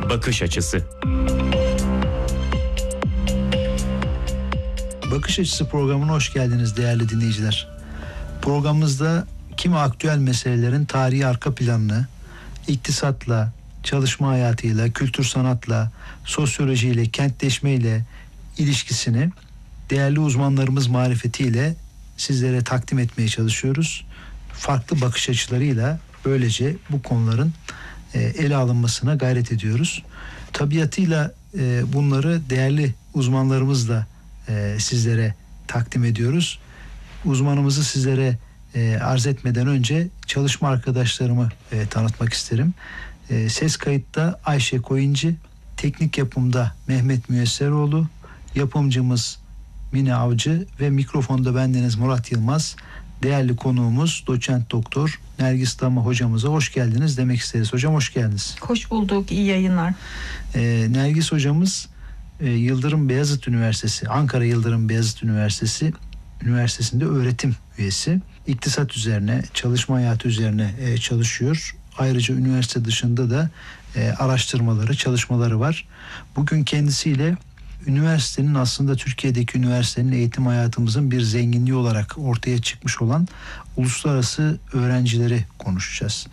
bakış açısı. Bakış Açısı programına hoş geldiniz değerli dinleyiciler. Programımızda kimi aktüel meselelerin tarihi arka planını, iktisatla, çalışma hayatıyla, kültür sanatla, sosyolojiyle, kentleşmeyle ilişkisini değerli uzmanlarımız marifetiyle sizlere takdim etmeye çalışıyoruz. Farklı bakış açılarıyla böylece bu konuların ele alınmasına gayret ediyoruz. Tabiatıyla bunları değerli uzmanlarımızla sizlere takdim ediyoruz. Uzmanımızı sizlere arz etmeden önce çalışma arkadaşlarımı tanıtmak isterim. Ses kayıtta Ayşe Koyuncu, teknik yapımda Mehmet Müyesseroğlu, yapımcımız Mine Avcı ve mikrofonda bendeniz Murat Yılmaz. Değerli konuğumuz doçent doktor Nergis Dama hocamıza hoş geldiniz demek isteriz. Hocam hoş geldiniz. Hoş bulduk, iyi yayınlar. Nergis hocamız Yıldırım Beyazıt Üniversitesi, Ankara Yıldırım Beyazıt Üniversitesi'nde öğretim üyesi. İktisat üzerine, çalışma hayatı üzerine çalışıyor. Ayrıca üniversite dışında da araştırmaları, çalışmaları var. Bugün kendisiyle üniversitenin aslında Türkiye'deki üniversitenin eğitim hayatımızın bir zenginliği olarak ortaya çıkmış olan uluslararası öğrencileri konuşacağız.